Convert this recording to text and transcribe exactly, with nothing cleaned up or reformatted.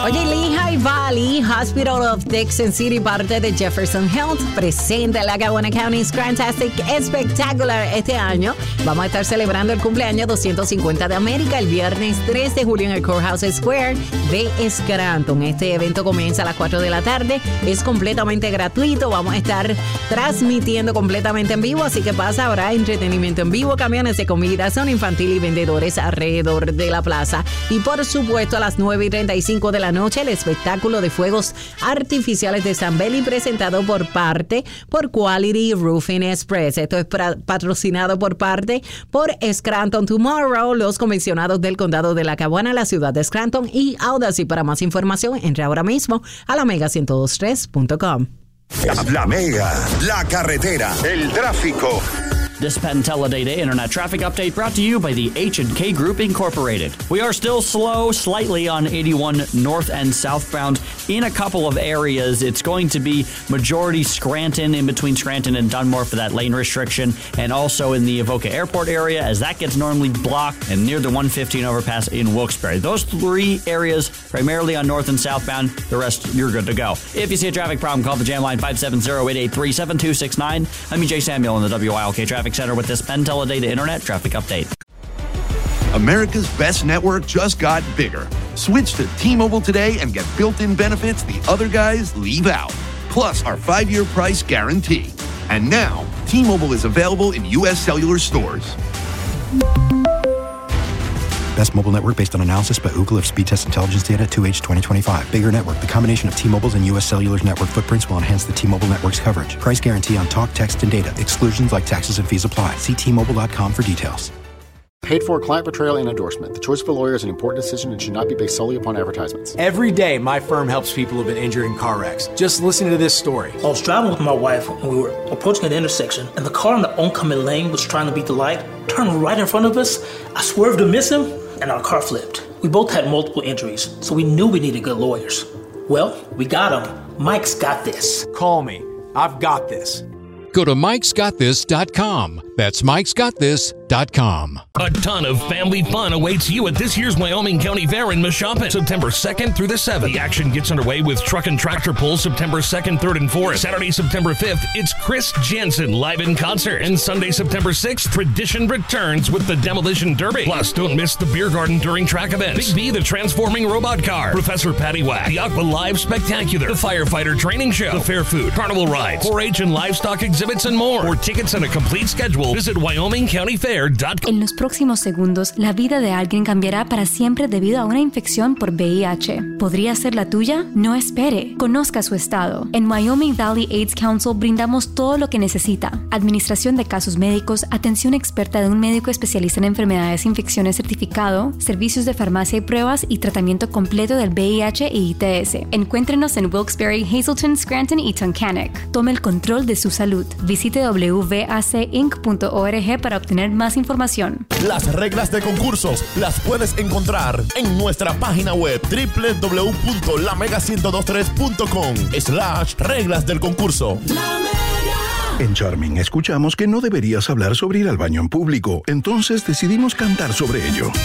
Oye, Lehigh Valley Hospital of Dixon City, parte de Jefferson Health, presenta la Caguana County Scrantastic Spectacular. Este año vamos a estar celebrando el cumpleaños doscientos cincuenta de América el viernes tres de julio en el Courthouse Square de Scranton. Este evento comienza a las cuatro de la tarde, es completamente gratuito, vamos a estar transmitiendo completamente en vivo, así que pasa, habrá entretenimiento en vivo, camiones de comida, zona infantil y vendedores alrededor de la plaza. Y por supuesto a las nueve y treinta y cinco de la noche el espectáculo de fuegos artificiales de San Beli presentado por parte por Quality Roofing Express. Esto es pra- patrocinado por parte por Scranton Tomorrow, los comisionados del condado de La Caguana, la ciudad de Scranton y Audacy. Para más información entre ahora mismo a la mega ciento dos tres punto com. La Mega, la carretera, el tráfico. This Penn Teledata Internet Traffic Update brought to you by the H and K Group Incorporated. We are still slow slightly on eighty-one north and southbound in a couple of areas. It's going to be majority Scranton, in between Scranton and Dunmore for that lane restriction, and also in the Avoca Airport area as that gets normally blocked, and near the one fifteen overpass in Wilkes-Barre. Those three areas primarily on north and southbound. The rest, you're good to go. If you see a traffic problem, call the jam line five seven zero, eight eight three, seven two six nine. I'm E J Samuel in the W I L K Traffic Center with this Penn Teledata Internet Traffic Update. America's best network just got bigger. Switch to T-Mobile today and get built-in benefits the other guys leave out. Plus our five-year price guarantee. And now, T-Mobile is available in U S cellular stores. Best mobile network based on analysis by Ookla of speed test intelligence data two H twenty twenty-five. Bigger network. The combination of T-Mobile's and U S Cellular's network footprints will enhance the T-Mobile network's coverage. Price guarantee on talk, text, and data. Exclusions like taxes and fees apply. See T Mobile dot com for details. Paid for client betrayal and endorsement. The choice of a lawyer is an important decision and should not be based solely upon advertisements. Every day, my firm helps people who've been injured in car wrecks. Just listen to this story. I was driving with my wife when we were approaching an intersection, and the car in the oncoming lane was trying to beat the light, turned right in front of us. I swerved to miss him, and our car flipped. We both had multiple injuries, so we knew we needed good lawyers. Well, we got them. Mike's got this. Call me. I've got this. Go to mikes got this dot com. That's mikes got this dot com. A ton of family fun awaits you at this year's Wyoming County Fair in Mashopin, September second through the seventh. The action gets underway with truck and tractor pulls September second, third, and fourth. Saturday, September fifth, it's Chris Jensen live in concert. And Sunday, September sixth, tradition returns with the Demolition Derby. Plus, don't miss the beer garden during track events. Big B, the transforming robot car. Professor Patty Whack. The Aqua Live Spectacular. The Firefighter Training Show. The Fair Food. Carnival Rides. four H and livestock exhibits and more. For tickets and a complete schedule, visit wyoming county fair dot com. En los próximos segundos, la vida de alguien cambiará para siempre debido a una infección por V I H. ¿Podría ser la tuya? No espere. Conozca su estado. En Wyoming Valley AIDS Council brindamos todo lo que necesita. Administración de casos médicos, atención experta de un médico especialista en enfermedades e infecciones certificado, servicios de farmacia y pruebas y tratamiento completo del V I H y I T S. Encuéntrenos en Wilkes-Barre, Hazleton, Scranton y Tunkhannock. Tome el control de su salud. Visite w v a c inc punto org para obtener más información. Las reglas de concursos las puedes encontrar en nuestra página web doble u doble u doble u punto la mega ciento veintitrés punto com slash reglas del concurso. En Charming escuchamos que no deberías hablar sobre ir al baño en público, entonces decidimos cantar sobre ello.